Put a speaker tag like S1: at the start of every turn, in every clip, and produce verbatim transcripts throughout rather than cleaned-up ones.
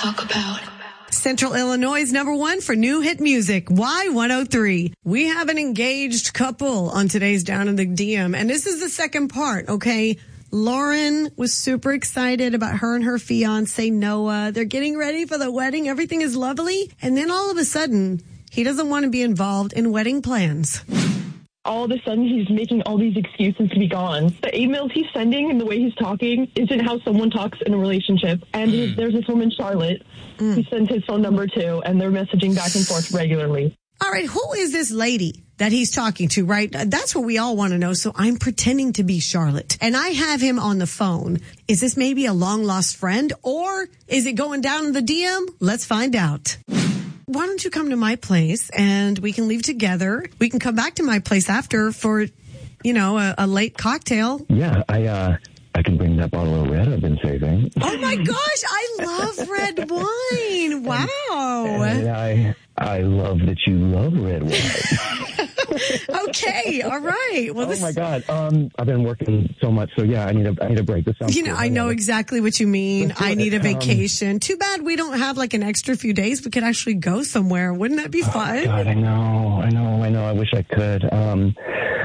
S1: talk about.
S2: Central Illinois' number one for new hit music, Y one oh three. We have an engaged couple on today's Down in the D M, and this is the second part, okay? Lauren was super excited about her and her fiance, Noah. They're getting ready for the wedding. Everything is lovely. And then all of a sudden, he doesn't want to be involved in wedding plans.
S3: All of a sudden, he's making all these excuses to be gone. The emails he's sending and the way he's talking isn't how someone talks in a relationship. And mm. there's this woman, Charlotte, mm. who sends his phone number to, and they're messaging back and forth regularly.
S2: All right, who is this lady that he's talking to, right? That's what we all want to know. So I'm pretending to be Charlotte, and I have him on the phone. Is this maybe a long-lost friend, or is it going down in the D M? Let's find out. Why don't you come to my place and we can leave together? We can come back to my place after for, you know, a, a late cocktail.
S4: Yeah, I uh, I can bring that bottle of red I've been saving.
S2: Oh my gosh, I love red wine. Wow.
S4: And I I love that you love red wine.
S2: Okay, all right. Well,
S4: oh
S2: this...
S4: my God, um, I've been working so much, so yeah, I need a I need a break. This sounds
S2: you know,
S4: cool.
S2: I know exactly what you mean. I need a vacation.
S4: Um,
S2: Too bad we don't have like an extra few days. We could actually go somewhere. Wouldn't that be fun?
S4: Oh God, I know, I know, I know. I wish I could. Um,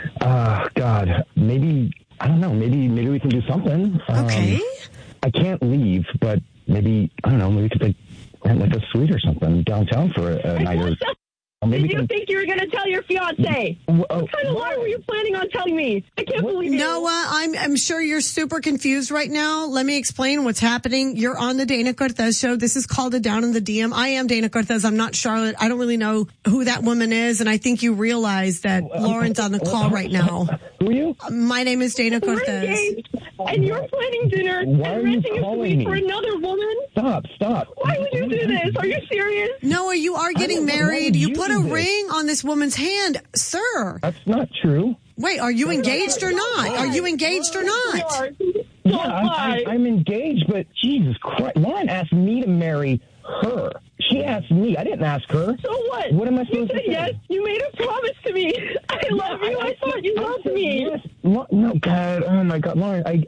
S4: uh, God, maybe I don't know. Maybe maybe we can do something. Um,
S2: okay.
S4: I can't leave, but maybe I don't know. Maybe we could like rent like a suite or something downtown for a, a night or.
S3: Maybe Did you can... think you were going to tell your fiance?
S4: Well,
S3: what kind of lie were you planning on telling me? I can't what? believe you.
S2: Noah, I'm, I'm sure you're super confused right now. Let me explain what's happening. You're on the Dana Cortez show. This is called a Down in the D M. I am Dana Cortez. I'm not Charlotte. I don't really know who that woman is, and I think you realize that Lauren's on the call right now.
S4: Who are you?
S2: My name is Dana Cortez.
S3: We're engaged, and you're planning dinner
S4: Why
S3: and renting a suite for another woman?
S4: Stop, stop.
S3: Why would you do this? Are you serious?
S2: Noah, you are getting married. You, you put a ring on this woman's hand, sir.
S4: That's not true.
S2: Wait, are you engaged or not? Are you engaged or not?
S4: Yeah, I'm, I'm, I'm engaged, but Jesus Christ, Lauren asked me to marry her. She asked me. I didn't ask her.
S3: So what?
S4: What am I supposed
S3: you said
S4: to say?
S3: Yes, you made a promise to me. I love you. I, I thought you loved me.
S4: Yes. No, God. Oh, my God. Lauren, I,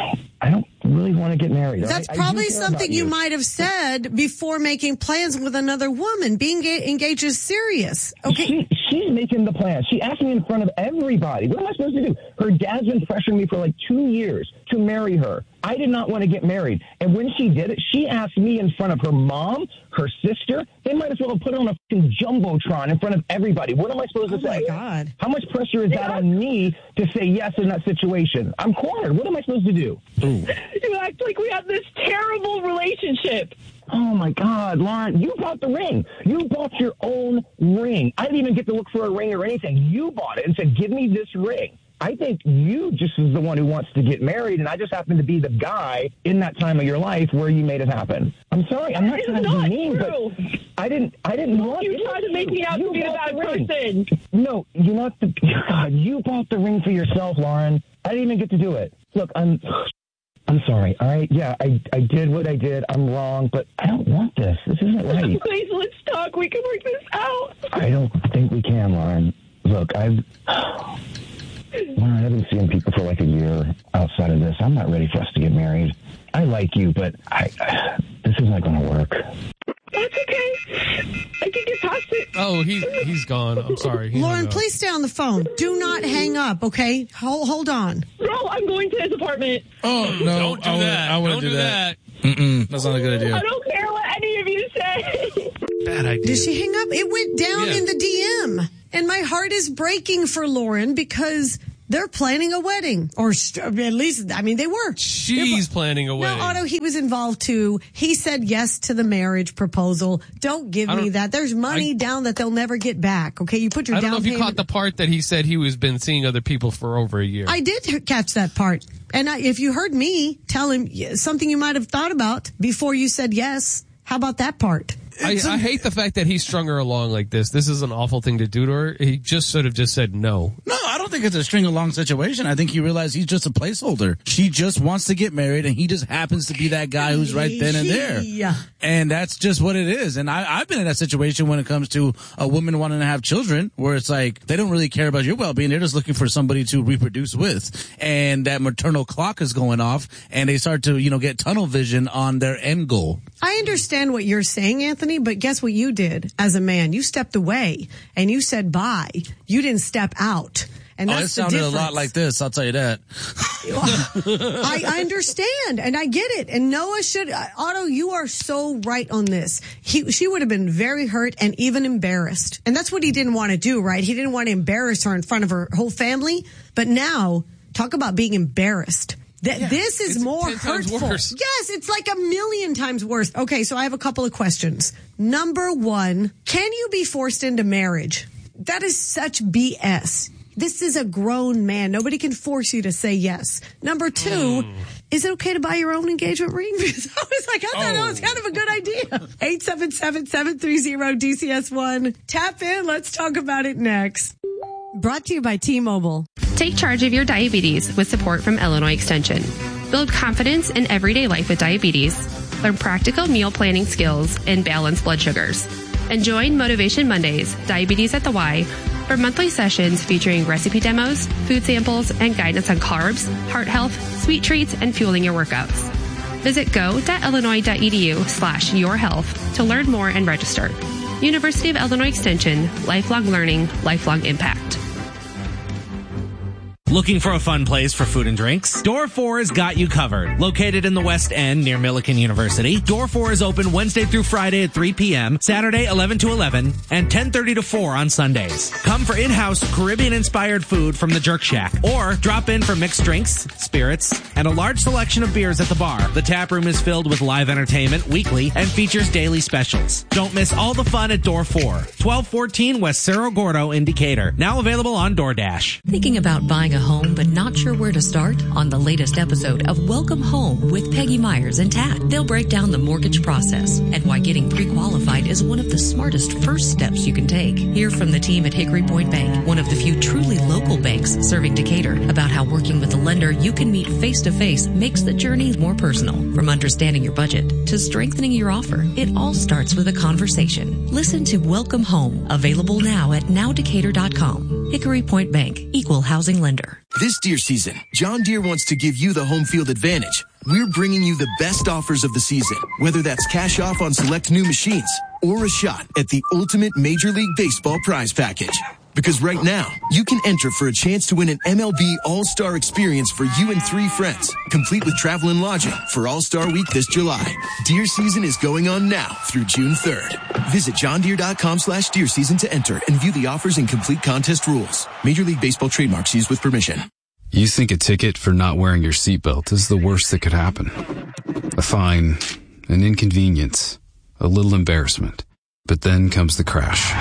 S4: I don't really want to get married.
S2: That's
S4: I,
S2: probably
S4: I
S2: something you.
S4: you
S2: might have said before making plans with another woman. Being ga- engaged is serious. Okay.
S4: She, she's making the plans. She asked me in front of everybody. What am I supposed to do? Her dad's been pressuring me for like two years to marry her. I did not want to get married. And when she did it, she asked me in front of her mom, her sister. They might as well have put it on a fucking jumbotron in front of everybody. What am I supposed
S2: oh
S4: to say?
S2: Oh, my God.
S4: How much pressure is that on me to say yes in that situation? I'm cornered. What am I supposed to do? Ooh.
S3: You act like we have this terrible relationship.
S4: Oh, my God, Lauren, you bought the ring. You bought your own ring. I didn't even get to look for a ring or anything. You bought it and said, give me this ring. I think you just is the one who wants to get married, and I just happen to be the guy in that time of your life where you made it happen. I'm sorry. I'm not trying to be mean,
S3: true.
S4: but I didn't I didn't
S3: well,
S4: want
S3: you tried to make me out
S4: you
S3: to be a bad
S4: person.
S3: person.
S4: No, you're not the God, you bought the ring for yourself, Lauren. I didn't even get to do it. Look, I'm I'm sorry, all right? Yeah, I, I did what I did. I'm wrong, but I don't want this. This isn't right.
S3: Please, let's talk. We can work this out.
S4: I don't think we can, Lauren. Look, I've... Lauren, I've been seeing people for like a year outside of this. I'm not ready for us to get married. I like you, but I, I this is not going to work.
S3: That's okay. I can get past it.
S5: Oh, he, he's gone. I'm sorry. He
S2: Lauren, please stay on the phone. Do not hang up, okay? Hold, hold on.
S3: No, I'm going to his apartment.
S6: Oh, no.
S5: Don't do
S6: I
S5: that.
S6: I wouldn't
S5: don't
S6: do
S5: do
S6: that.
S5: that.
S6: Mm-mm. That's not a good idea.
S3: I don't care what any of you say.
S5: Bad idea.
S2: Did she hang up? It went down
S5: Yeah.
S2: in the D M. And my heart is breaking for Lauren because they're planning a wedding. Or st- at least, I mean, they were.
S5: She's
S2: They're,
S5: planning a wedding.
S2: No, Otto, he was involved too. He said yes to the marriage proposal. Don't give me that. There's money I, down that they'll never get back. Okay, you put your
S5: I don't
S2: down
S5: know if you
S2: payment.
S5: caught the part that he said he was been seeing other people for over a year.
S2: I did catch that part. And I, if you heard me tell him something you might have thought about before you said yes, how about that part?
S5: I, I hate the fact that he strung her along like this. This is an awful thing to do to her. He just sort of just said no.
S6: No, I don't
S1: don't think it's a string along situation. I think he realized he's just a placeholder. She just wants to get married, and he just happens to be that guy who's right then and there.
S2: Yeah.
S1: And that's just what it is. And I, I've been in that situation when it comes to a woman wanting to have children, where it's like they don't really care about your well-being. They're just looking for somebody to reproduce with. And that maternal clock is going off, and they start to, you know, get tunnel vision on their end goal.
S2: I understand what you're saying, Anthony, but guess what you did as a man? You stepped away and you said bye. You didn't step out. And
S1: oh,
S2: that's
S1: it sounded
S2: the
S1: a lot like this, I'll tell you that.
S2: I, I understand, and I get it. And Noah should, Otto, you are so right on this. He, she would have been very hurt and even embarrassed. And that's what he didn't want to do, right? He didn't want to embarrass her in front of her whole family. But now, talk about being embarrassed. Th- yeah, this is more hurtful. Worse. Yes, it's like a million times worse. Okay, so I have a couple of questions. Number one, can you be forced into marriage? That is such B S. This is a grown man. Nobody can force you to say yes. Number two, mm. is it okay to buy your own engagement ring? Because I was like, I thought that was kind of a good idea. eight seven seven, seven three zero, D C S one. Tap in. Let's talk about it next. Brought to you by T-Mobile.
S6: Take charge of your diabetes with support from Illinois Extension. Build confidence in everyday life with diabetes. Learn practical meal planning skills and balance blood sugars. And join Motivation Mondays, Diabetes at the Y, for monthly sessions featuring recipe demos, food samples, and guidance on carbs, heart health, sweet treats, and fueling your workouts. Visit go.illinois.edu slash your health to learn more and register. University of Illinois Extension, lifelong learning, lifelong impact.
S7: Looking for a fun place for food and drinks? Door four has got you covered. Located in the West End near Millikan University, Door four is open Wednesday through Friday at three p.m., Saturday eleven to eleven, and ten thirty to four on Sundays. Come for in-house Caribbean-inspired food from the Jerk Shack, or drop in for mixed drinks, spirits, and a large selection of beers at the bar. The tap room is filled with live entertainment weekly and features daily specials. Don't miss all the fun at Door four, twelve fourteen West Cerro Gordo in Decatur. Now available on DoorDash.
S8: Thinking about buying a home but not sure where to start? On the latest episode of Welcome Home with Peggy Myers and Tat, they'll break down the mortgage process and why getting pre-qualified is one of the smartest first steps you can take. Hear from the team at Hickory Point Bank, one of the few truly local banks serving Decatur, about how working with a lender you can meet face-to-face makes the journey more personal. From understanding your budget to strengthening your offer, it all starts with a conversation. Listen to Welcome Home, available now at now decatur dot com. Hickory Point Bank, equal housing lender.
S9: This deer season, John Deere wants to give you the home field advantage. We're bringing you the best offers of the season, whether that's cash off on select new machines or a shot at the ultimate Major League Baseball prize package. Because right now, you can enter for a chance to win an M L B All-Star experience for you and three friends, complete with travel and lodging for All-Star Week this July. Deer season is going on now through June third. Visit john deere dot com slash deer season to enter and view the offers and complete contest rules. Major League Baseball trademarks used with permission.
S10: You think a ticket for not wearing your seatbelt is the worst that could happen. A fine, an inconvenience, a little embarrassment. But then comes the crash.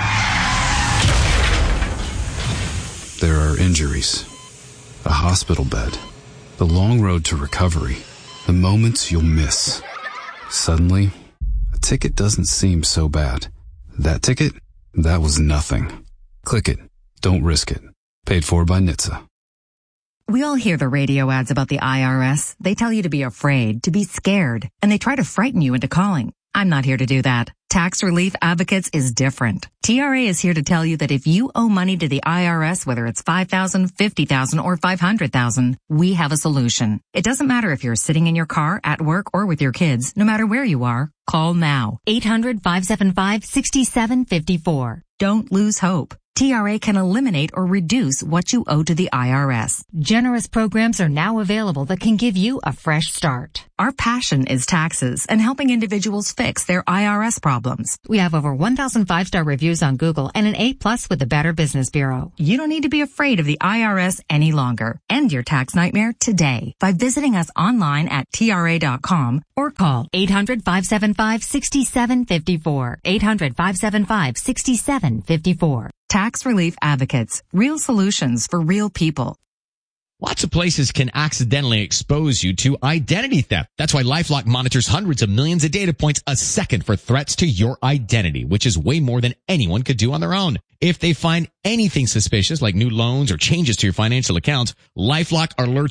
S10: There are injuries, a hospital bed, the long road to recovery, the moments you'll miss. Suddenly, a ticket doesn't seem so bad. That ticket? That was nothing. Click it. Don't risk it. Paid for by N H T S A.
S11: We all hear the radio ads about the I R S. They tell you to be afraid, to be scared, and they try to frighten you into calling. I'm not here to do that. Tax Relief Advocates is different. T R A is here to tell you that if you owe money to the I R S, whether it's five thousand dollars, fifty thousand dollars, or five hundred thousand dollars, we have a solution. It doesn't matter if you're sitting in your car, at work, or with your kids. No matter where you are, call now. eight hundred, five seven five, six seven five four. Don't lose hope. T R A can eliminate or reduce what you owe to the I R S. Generous programs are now available that can give you a fresh start. Our passion is taxes and helping individuals fix their I R S problems. We have over one thousand five-star reviews on Google and an A plus with the Better Business Bureau. You don't need to be afraid of the I R S any longer. End your tax nightmare today by visiting us online at T R A dot com or call eight hundred, five seven five, six seven five four. eight hundred, five seven five, six seven five four. Tax Relief Advocates. Real solutions for real people.
S12: Lots of places can accidentally expose you to identity theft. That's why LifeLock monitors hundreds of millions of data points a second for threats to your identity, which is way more than anyone could do on their own. If they find anything suspicious, like new loans or changes to your financial accounts, LifeLock alerts